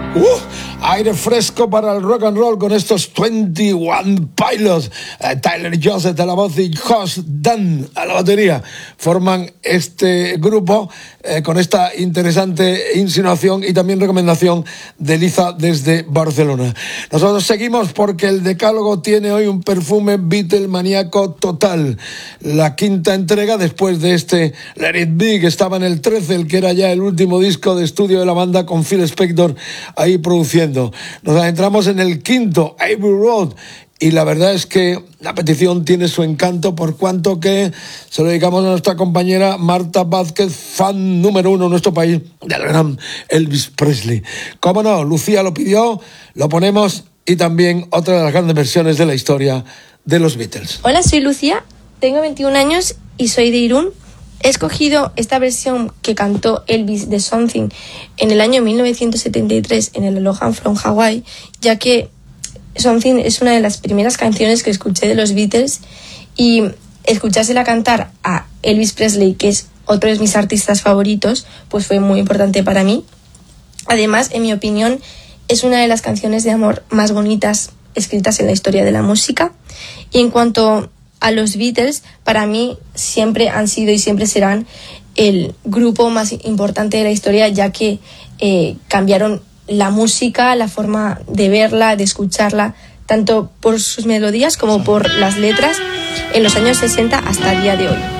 Aire fresco para el rock and roll con estos 21 Pilots. Tyler Joseph a la voz y Josh Dun a la batería forman este grupo con esta interesante insinuación y también recomendación de Liza desde Barcelona. Nosotros seguimos porque el decálogo tiene hoy un perfume Beatlemaníaco total. La quinta entrega después de este Let It Be, que estaba en el 13, el que era ya el último disco de estudio de la banda con Phil Spector ahí produciendo. Nos adentramos en el quinto, Abbey Road, y la verdad es que la petición tiene su encanto, por cuanto que se lo dedicamos a nuestra compañera Marta Vázquez, fan número 1 en nuestro país del gran Elvis Presley. Cómo no, Lucía lo pidió, lo ponemos, y también otra de las grandes versiones de la historia de los Beatles. Hola, soy Lucía, tengo 21 años y soy de Irún. He escogido esta versión que cantó Elvis de Something en el año 1973 en el Aloha from Hawaii, ya que Something es una de las primeras canciones que escuché de los Beatles, y escuchársela cantar a Elvis Presley, que es otro de mis artistas favoritos, pues fue muy importante para mí. Además, en mi opinión, es una de las canciones de amor más bonitas escritas en la historia de la música. Y en cuanto a los Beatles, para mí siempre han sido y siempre serán el grupo más importante de la historia, ya que cambiaron la música, la forma de verla, de escucharla, tanto por sus melodías como por las letras, en los años 60 hasta el día de hoy.